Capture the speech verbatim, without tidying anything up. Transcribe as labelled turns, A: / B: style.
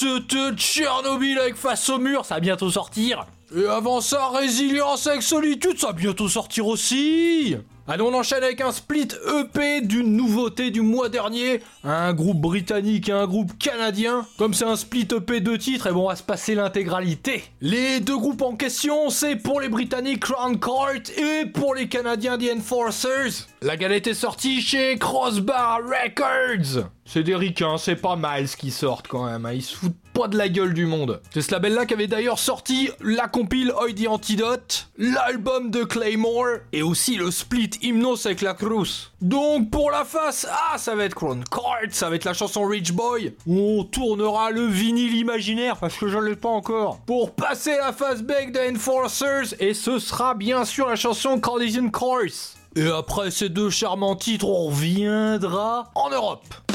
A: C'était Tchernobyl avec Face au mur, ça va bientôt sortir. Et avant ça, Résilience avec Solitude, ça va bientôt sortir aussi. Allez, on enchaîne avec un split E P d'une nouveauté du mois dernier. Un groupe britannique et un groupe canadien. Comme c'est un split E P de titres, et bon, on va se passer l'intégralité. Les deux groupes en question, c'est pour les Britanniques Crown Court et pour les Canadiens The Enforcers. La galette est sortie chez Crossbar Records. C'est des ricains, c'est pas mal ce qu'ils sortent quand même, hein. Ils se foutent pas de la gueule du monde. C'est ce label-là qui avait d'ailleurs sorti la compile Oi the Antidote, l'album de Claymore, et aussi le split Hymnos avec la Cruz. Donc pour la face A, ça va être Crown Court, ça va être la chanson Rich Boy, où on tournera le vinyle imaginaire, parce que je l'ai pas encore. Pour passer la face B de Enforcers, et ce sera bien sûr la chanson Collision Course. Et après ces deux charmants titres, on reviendra en Europe.